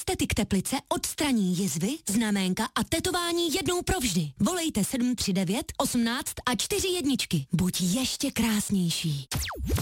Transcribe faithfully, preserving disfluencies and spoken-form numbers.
Estetik Teplice odstraní jizvy, znaménka a tetování jednou provždy. Volejte sedm tři devět, osmnáct a čtyři jedničky. Buď ještě krásnější.